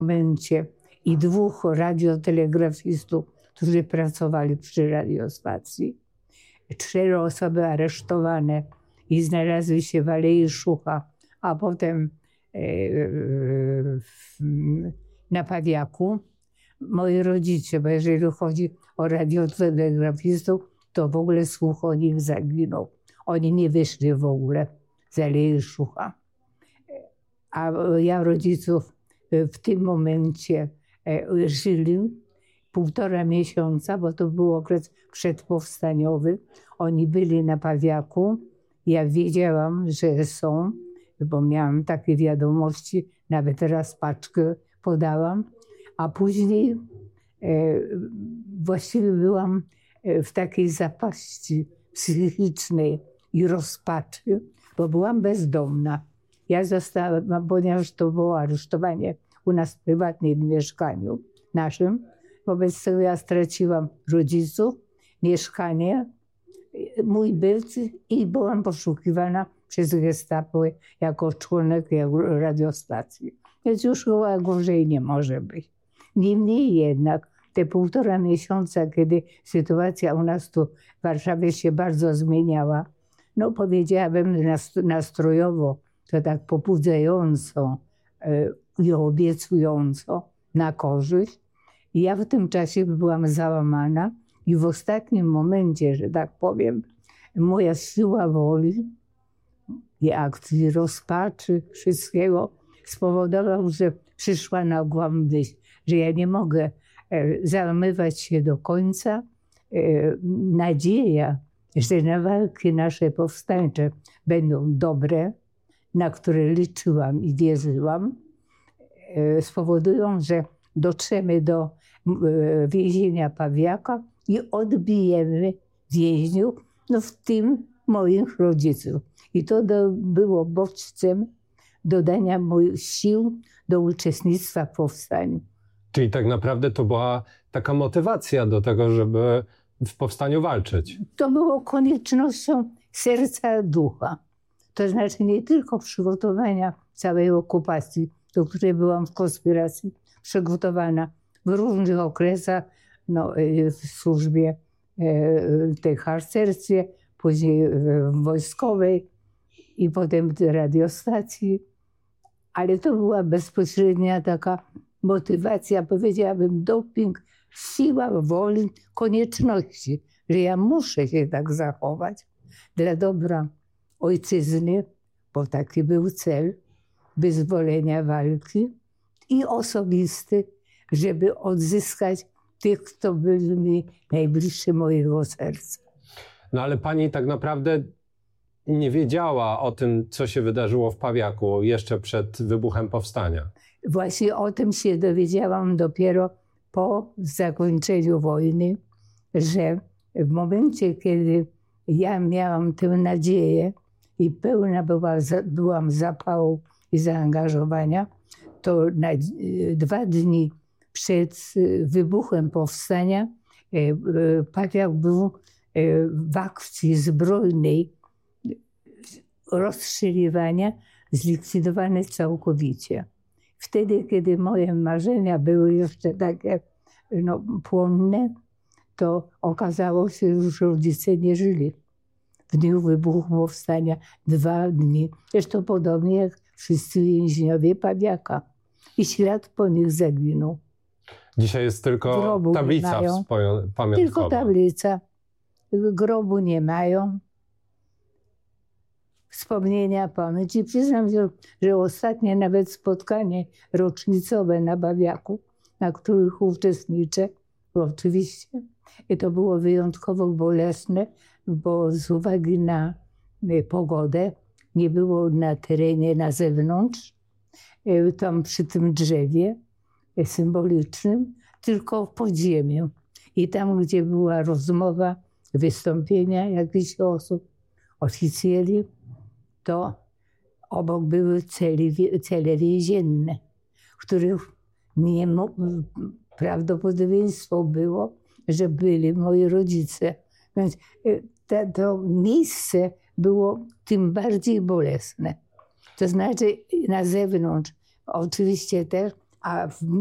momencie i 2 radiotelegrafistów, którzy pracowali przy radiostacji. 4 osoby aresztowane i znalazły się w Alei Szucha, a potem na Pawiaku. Moi rodzice, bo jeżeli chodzi o radiotelegrafistów, to w ogóle słuch o nich zaginął. Oni nie wyszli w ogóle z Alei Szucha. A ja rodziców w tym momencie żyli 1,5 miesiąca, bo to był okres przedpowstaniowy. Oni byli na Pawiaku. Ja wiedziałam, że są, bo miałam takie wiadomości, nawet teraz paczkę podałam. A później właściwie byłam w takiej zapaści psychicznej i rozpaczy, bo byłam bezdomna. Ja zostałam, ponieważ to było aresztowanie u nas prywatnie w mieszkaniu naszym. Wobec tego ja straciłam rodziców, mieszkanie, mój byt i byłam poszukiwana przez Gestapo jako członek radiostacji. Więc już chyba gorzej nie może być. Niemniej jednak te 1,5 miesiąca, kiedy sytuacja u nas tu w Warszawie się bardzo zmieniała, no powiedziałabym nastrojowo, to tak pobudzająco i obiecująco na korzyść. I ja w tym czasie byłam załamana i w ostatnim momencie, że tak powiem, moja siła woli i akcji, rozpaczy, wszystkiego spowodował, że przyszła nagła myśl, że ja nie mogę załamywać się do końca. Nadzieja, że na walki nasze powstańcze będą dobre, na które liczyłam i wierzyłam, spowodują, że dotrzemy do więzienia Pawiaka i odbijemy więźniów, no w tym moich rodziców. I to było bodźcem dodania moich sił do uczestnictwa w powstaniu. Czyli tak naprawdę to była taka motywacja do tego, żeby w powstaniu walczyć. To było koniecznością serca, ducha. To znaczy nie tylko przygotowania całej okupacji, do której byłam w konspiracji przygotowana w różnych okresach, no, w służbie tej harcerstwie, później wojskowej i potem w radiostacji. Ale to była bezpośrednia taka motywacja, powiedziałabym, doping, siła woli, konieczności, że ja muszę się tak zachować dla dobra ojczyzny, bo taki był cel wyzwolenia walki i osobisty, żeby odzyskać tych, kto byli mi najbliższy mojego serca. No ale pani tak naprawdę nie wiedziała o tym, co się wydarzyło w Pawiaku jeszcze przed wybuchem powstania. Właśnie o tym się dowiedziałam dopiero po zakończeniu wojny, że w momencie, kiedy ja miałam tę nadzieję i pełna byłam zapału i zaangażowania, to na 2 dni przed wybuchem powstania Pawiak był w akcji zbrojnej rozstrzeliwania zlikwidowany całkowicie. Wtedy, kiedy moje marzenia były jeszcze takie płonne, to okazało się, że rodzice nie żyli. W dniu wybuchu powstania 2 dni. Zresztą podobnie jak wszyscy więźniowie Pawiaka. I ślad po nich zaginął. Dzisiaj jest tylko Grobu tablica pamiątkowa. Tylko tablica. Grobu nie mają. Wspomnienia, pamięci. Przyznam się, że ostatnie nawet spotkanie rocznicowe na Pawiaku, na których uczestniczę, bo oczywiście, i to było wyjątkowo bolesne, bo z uwagi na pogodę nie było na terenie, na zewnątrz, tam przy tym drzewie symbolicznym, tylko w podziemiu. I tam, gdzie była rozmowa, wystąpienia jakichś osób, oficjeli, to obok były cele więzienne, w których prawdopodobieństwo było, że byli moi rodzice. Więc to miejsce było tym bardziej bolesne. To znaczy na zewnątrz oczywiście też A w